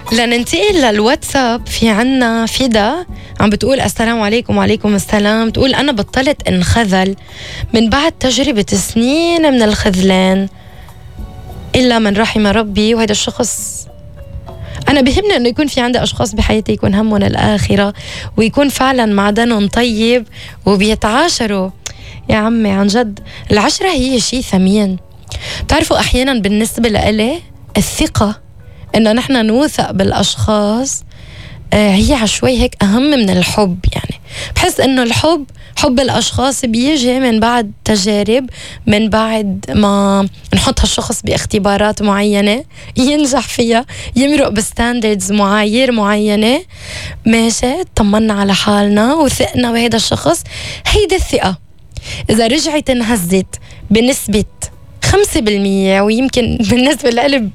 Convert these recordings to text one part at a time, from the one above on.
لننتقل للواتساب، في عنا فدا عم بتقول السلام عليكم. وعليكم السلام. تقول أنا بطلت انخذل من بعد تجربة سنين من الخذلان إلا من رحم ربي. وهذا الشخص أنا بهمني أنه يكون في عندي أشخاص بحياتي يكون همهم الآخرة ويكون فعلا معدنهم طيب وبيتعاشروا. يا عمي عن جد العشرة هي شيء ثمين. بتعرفوا أحيانا بالنسبة لإلي الثقة إنه نحن نوثق بالأشخاص هي عشوي هيك أهم من الحب. يعني بحس إنه الحب، حب الأشخاص بيجي من بعد تجارب، من بعد ما نحط هالشخص باختبارات معينة ينجح فيها، يمرق بستاندردز معايير معينة، ماشي طمنا على حالنا وثقنا بهذا الشخص. هيدا الثقة إذا رجعت انهزت بنسبة 5% ويمكن بالنسبة لقلب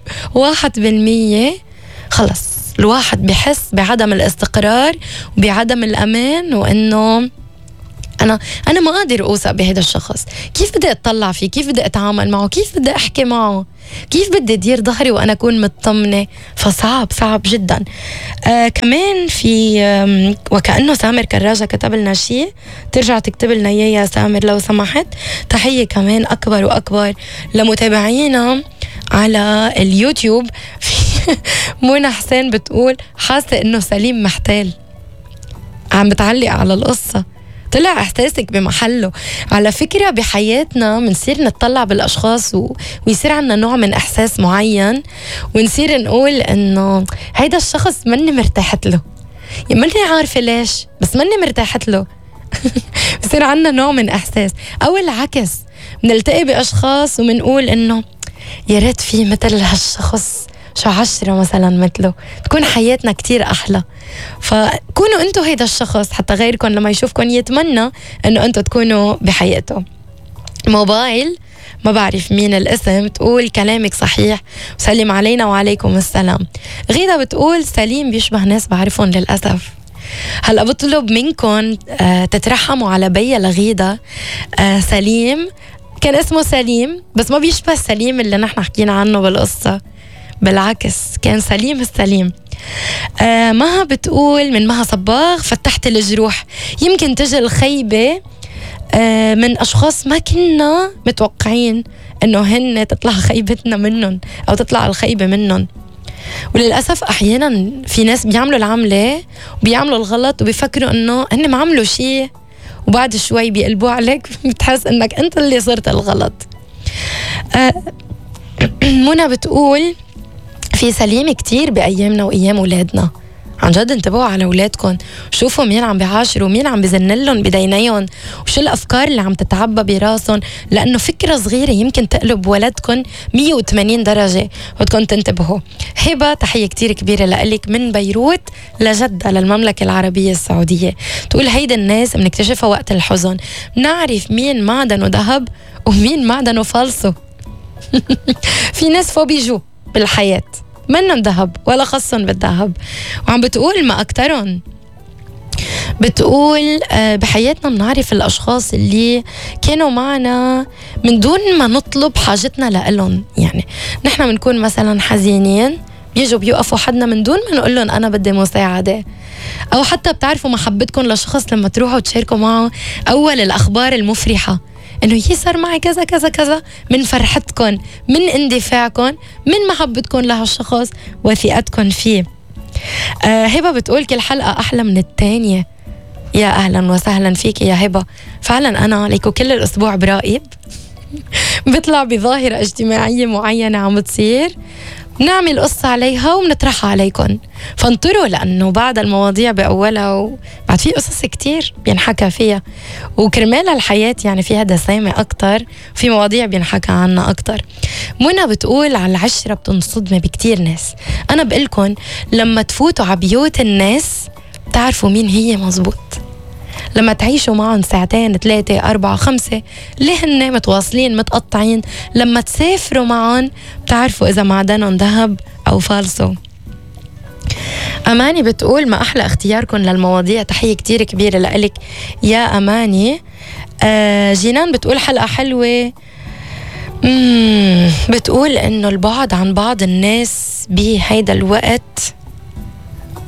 1%، خلص الواحد بحس بعدم الاستقرار وبعدم الأمان، وإنه أنا ما قادر أوثق بهذا الشخص. كيف بدي أتطلع فيه؟ كيف بدي أتعامل معه؟ كيف بدي أحكي معه؟ كيف بدي أدير ظهري وأنا أكون مطمنة؟ فصعب جدا. كمان في وكأنه سامر كراجة كتب لنا شيء، ترجع تكتب لنا إياه يا سامر لو سمحت. تحية كمان أكبر وأكبر لمتابعينا على اليوتيوب. في منى حسين بتقول حاسة إنه سليم محتال، عم بتعلق على القصة. طلع إحساسك بمحله. على فكرة بحياتنا منصير نتطلع بالأشخاص ويصير عنا نوع من إحساس معين، ونصير نقول إنه هيدا الشخص مني مرتاحت له، يعني مني عارفة ليش بس مني مرتاحت له. بصير عنا نوع من إحساس. أو العكس، بنلتقي بأشخاص ومنقول إنه يا ريت في مثل هالشخص، شو 10 مثلا مثله، تكون حياتنا كتير أحلى. فكونوا أنتوا هيدا الشخص حتى غيركم لما يشوفكم يتمنى أنه أنتوا تكونوا بحياته. موبايل ما بعرف مين الاسم تقول كلامك صحيح وسلم علينا. وعليكم السلام. غيدة بتقول سليم بيشبه ناس بعرفهم للأسف. هلأ بطلب منكم تترحموا على بيا لغيدة. سليم كان اسمه سليم بس ما بيشبه سليم اللي نحن حكينا عنه بالقصة، بالعكس كان سليم السليم. مها بتقول من مها صباغ فتحت الجروح. يمكن تجي الخيبة من أشخاص ما كنا متوقعين إنه هن تطلع خيبتنا منهم أو تطلع الخيبة منهم. وللأسف أحيانا في ناس بيعملوا العملة وبيعملوا الغلط وبيفكروا إنه هن ما عملوا شيء، وبعد شوي بيقلبوا عليك بتحس إنك أنت اللي صرت الغلط. منى بتقول في سليم كتير بأيامنا وأيام أولادنا. عن جد انتبهوا على أولادكم، شوفوا مين عم بيعاشروا ومين عم بزنلهم بدينيهم وشو الأفكار اللي عم تتعبى براسهم، لأنه فكرة صغيرة يمكن تقلب ولدكم 180 درجة. بدكم تنتبهوا. هبة تحية كتير كبيرة لك من بيروت لجدة للمملكة العربية السعودية. تقول هيدا الناس بنكتشفها وقت الحزن، بنعرف مين معدنه ذهب ومين معدنه فالصو. في ناس فوق بيجوا بالحياة منن ذهب ولا خصن بالذهب. وعم بتقول ما أكترهم، بتقول بحياتنا بنعرف الأشخاص اللي كانوا معنا من دون ما نطلب حاجتنا لألهم. يعني نحن بنكون مثلا حزينين بيجوا بيوقفوا حدنا من دون ما نقول لهم أنا بدي مساعدة. أو حتى بتعرفوا محبتكم لشخص لما تروحوا تشاركوا معه أول الأخبار المفرحة إنه يصير معي كذا كذا كذا، من فرحتكم، من اندفاعكم، من محبتكم لهالشخص وثقتكم فيه. هبة بتقول كل حلقة أحلى من التانية. يا أهلا وسهلا فيك يا هبة. فعلا أنا ليكو كل الأسبوع براقب بطلع بظاهرة اجتماعية معينة عم بتصير، نعمل قصة عليها ومنطرحها عليكم، فانطروا لأنه بعد المواضيع بأولها وبعد في قصص كتير بينحكى فيها، وكرمال الحياة يعني فيها دسامة أكتر، في مواضيع بينحكى عنها أكتر. منى بتقول على العشرة بتنصدمي بكتير ناس. أنا بقلكن لما تفوتوا على بيوت الناس تعرفوا مين هي مزبوط. لما تعيشوا معهم ساعتين 3 4 5 ليه هن متواصلين متقطعين، لما تسافروا معهم بتعرفوا إذا معدنهم ذهب أو فالصو. أماني بتقول ما أحلى اختياركم للمواضيع. تحية كتير كبيرة لإلك يا أماني. جينان بتقول حلقة حلوة. بتقول إنه البعد عن بعض الناس بهيدا الوقت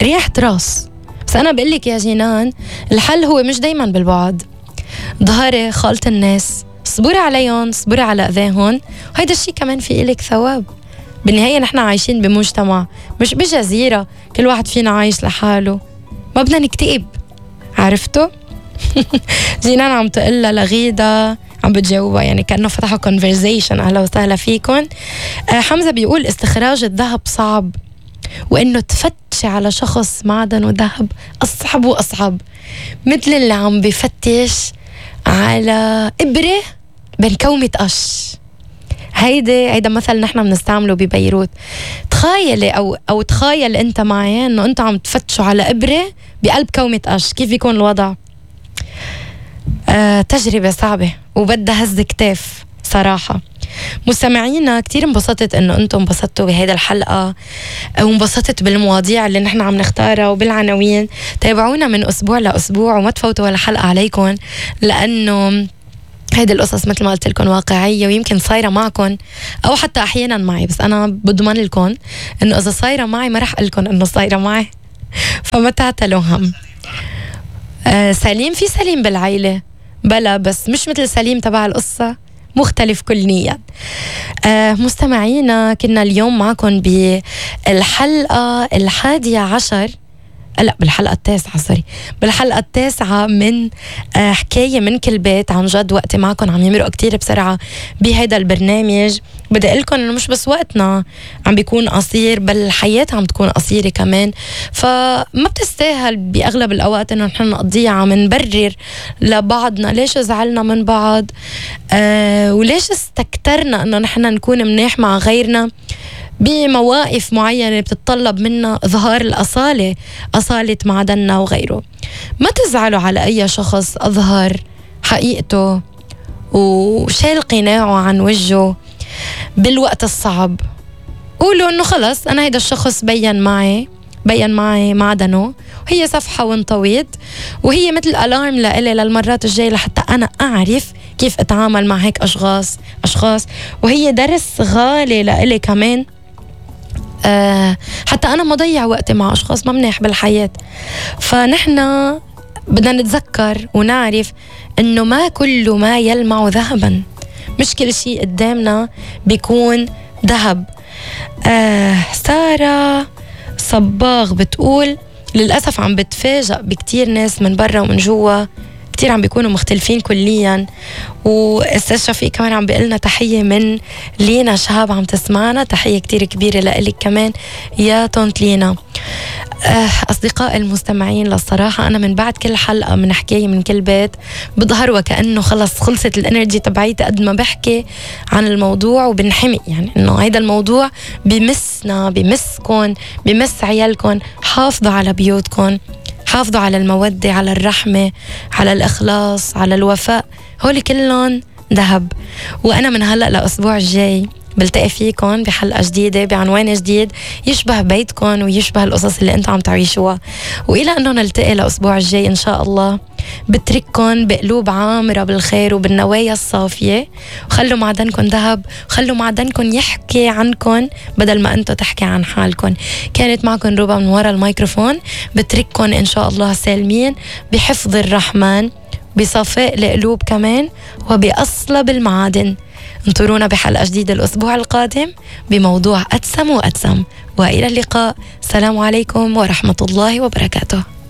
ريحة راس. بس أنا بقلك يا جنان، الحل هو مش دايما بالبعد. ظهري خالط الناس، صبوري عليهم، صبوري على أذاهم، وهيدا الشي كمان في إلك ثواب. بالنهاية نحن عايشين بمجتمع، مش بجزيرة كل واحد فينا عايش لحاله. ما بدنا نكتئب، عرفتوا؟ جينان عم تقلها لغيدة، عم بتجاوبها يعني كأنه فتحوا conversation. أهلا وسهلا فيكم. حمزة بيقول استخراج الذهب صعب، وإنه تفتش على شخص معدن وذهب أصعب وأصعب، مثل اللي عم بفتش على إبرة بين كومة قش. هيدا مثل نحن بنستعمله ببيروت. تخيلي أو تخيل أنت معي إنه أنت عم تفتشوا على إبرة بقلب كومة قش، كيف يكون الوضع؟ تجربة صعبة وبدها هز كتاف صراحة. مستمعينا كتير انبسطت انه انتم انبسطتوا بهيدا الحلقة، وانبسطت بالمواضيع اللي نحن عم نختارها وبالعناوين. تابعونا من اسبوع لاسبوع وما تفوتوا ولا حلقة عليكم، لانه هيدي القصص مثل ما قلت لكم واقعية، ويمكن صايرة معكم أو حتى أحيانا معي، بس أنا بضمن لكم إنه إذا صايرة معي ما رح أقلكم إنه صايرة معي، فما تعتلوا هم. سليم، في سليم بالعيلة بلا، بس مش مثل سليم تبع القصة، مختلف كليا. مستمعينا كنا اليوم معكم بالحلقة 11، لا بالحلقة 9، سوري، بالحلقة 9 من حكاية من كل بيت. عن جد وقتي معكم عم يمرق كتير بسرعة بهيدا البرنامج. بدي أقول لكم إنه مش بس وقتنا عم بيكون قصير، بل الحياة عم تكون قصيرة كمان، فما بتستاهل بأغلب الأوقات إنه نحن نقضيها عم نبرر لبعضنا ليش زعلنا من بعض، وليش استكترنا إنه نحن نكون منيح مع غيرنا بمواقف معينة بتتطلب منا إظهار الأصالة، أصالة معدننا وغيره. ما تزعلوا على أي شخص أظهر حقيقته وشال قناعه عن وجهه بالوقت الصعب. قولوا إنه خلص أنا هيدا الشخص بين معي معدنه، وهي صفحة وانطويت، وهي مثل ألارم لإلي للمرات الجاية لحتى أنا أعرف كيف أتعامل مع هيك أشخاص، وهي درس غالي لإلي كمان، حتى أنا ما ضيع وقتي مع أشخاص ما منيح بالحياة. فنحن بدنا نتذكر ونعرف إنه ما كل ما يلمع ذهبا، مش كل شيء قدامنا بيكون ذهب. سارة صباغ بتقول للأسف عم بتفاجأ بكتير ناس من برا ومن جوا، كتير عم بيكونوا مختلفين كليا. واستاذ شفيق كمان عم بيقلنا تحية من لينا شهاب عم تسمعنا، تحية كتير كبيرة لإلك كمان يا طنط لينا. أصدقاء المستمعين، للصراحة أنا من بعد كل حلقة من حكاية من كل بيت بظهر وكأنه خلص خلصت الانرجي تبعيتي قد ما بحكي عن الموضوع وبنحمي، يعني إنه هيدا الموضوع بمسنا، بمسكن، بمس عيالكم. حافظوا على بيوتكم، حافظوا على المودة، على الرحمة، على الإخلاص، على الوفاء، هول كلهم ذهب. وأنا من هلأ لأسبوع الجاي بلتقي فيكم بحلقة جديدة بعنوان جديد يشبه بيتكم ويشبه القصص اللي انتم عم تعيشوها. وإلى أنه نلتقي لأسبوع الجاي إن شاء الله، بترككم بقلوب عامرة بالخير وبالنوايا الصافية، وخلوا معدنكم ذهب، وخلوا معدنكم يحكي عنكم بدل ما أنتم تحكي عن حالكم. كانت معكم روبا من وراء الميكروفون، بترككم إن شاء الله سالمين بحفظ الرحمن، بصفاء القلوب كمان، وبأصلب المعادن. انطرونا بحلقة جديدة الأسبوع القادم بموضوع أتسم وأتسم، وإلى اللقاء. السلام عليكم ورحمة الله وبركاته.